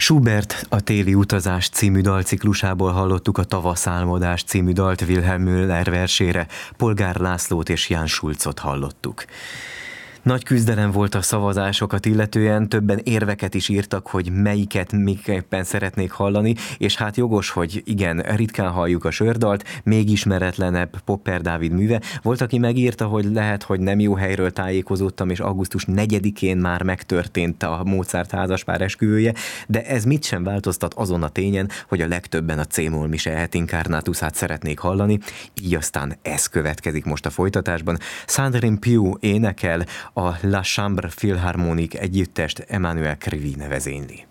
Schubert a Téli utazás című dalciklusából hallottuk a Tavaszálmodás című dalt, Wilhelm Müller versére Polgár Lászlót és Jan Schulzot hallottuk. Nagy küzdelem volt a szavazásokat illetően, többen érveket is írtak, hogy melyiket miképpen szeretnék hallani, és hát jogos, hogy igen, ritkán halljuk a sördalt, még ismeretlenebb Popper Dávid műve. Volt, aki megírta, hogy lehet, hogy nem jó helyről tájékozódtam, és augusztus 4-én már megtörtént a Mozart házaspár esküvője, de ez mit sem változtat azon a tényen, hogy a legtöbben a C-moll mise et incarnatusát szeretnék hallani, így aztán ez következik most a folytatásban. Sandrine Pugh énekel, a La Chambre Philharmonique együttest Emmanuel Krivine vezényli.